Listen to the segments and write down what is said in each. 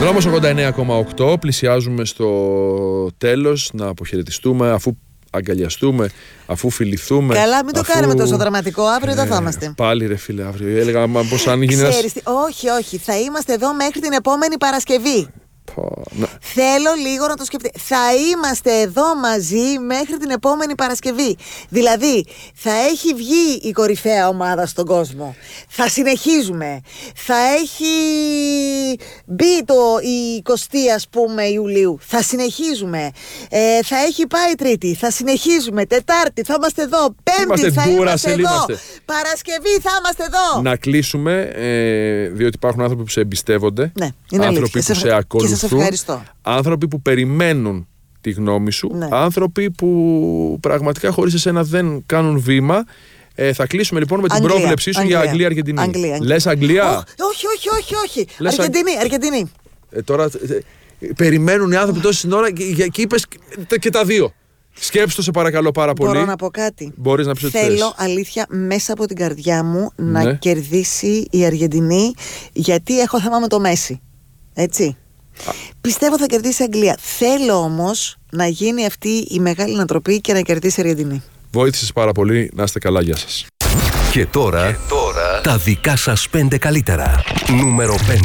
Δρόμος 89,8. Πλησιάζουμε στο τέλος. Να αποχαιρετιστούμε αφού αγκαλιαστούμε, αφού φιληθούμε. Καλά, μην το κάνουμε τόσο δραματικό. Αύριο δεν θα είμαστε. Πάλι ρε φίλε, αύριο. Έλεγα πως αν γίνει Όχι. Θα είμαστε εδώ μέχρι την επόμενη Παρασκευή. Θέλω λίγο να το σκεφτείτε. Θα είμαστε εδώ μαζί μέχρι την επόμενη Παρασκευή. Δηλαδή, θα έχει βγει η κορυφαία ομάδα στον κόσμο. Θα συνεχίζουμε. Θα έχει μπει η 20η, ας πούμε, Ιουλίου. Θα συνεχίζουμε. Θα έχει πάει Τρίτη. Θα συνεχίζουμε. Τετάρτη θα είμαστε εδώ. Πέμπτη θα είμαστε εδώ. Παρασκευή θα είμαστε εδώ. Να κλείσουμε, διότι υπάρχουν άνθρωποι που σε εμπιστεύονται. Ναι, είναι άνθρωποι αλήθεια. που σε ακολουθούν. Και σας ευχαριστώ. Άνθρωποι που περιμένουν τη γνώμη σου. Ναι. Άνθρωποι που πραγματικά χωρίς εσένα δεν κάνουν βήμα. Θα κλείσουμε λοιπόν με την πρόβλεψή σου για Αγγλία-Αργεντινή. Λες Αγγλία? Όχι. Αργεντινή. Τώρα περιμένουν οι άνθρωποι τόση ώρα και είπες και τα δύο. Σκέψου το σε παρακαλώ πάρα πολύ. Μπορώ να πω κάτι? Μπορείς να πεις ότι θέλω αλήθεια μέσα από την καρδιά μου να κερδίσει η Αργεντινή, γιατί έχω θέμα με το Μέση. Έτσι. Πιστεύω θα κερδίσει η Αγγλία. Θέλω όμως να γίνει αυτή η μεγάλη ανατροπή και να κερδίσει η Αργεντινή. Βοήθησες πάρα πολύ. Να είστε καλά. Γεια σας. Και τώρα τα δικά σας 5 καλύτερα. Νούμερο 5.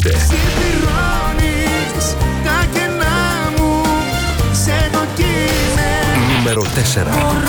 Νούμερο 4.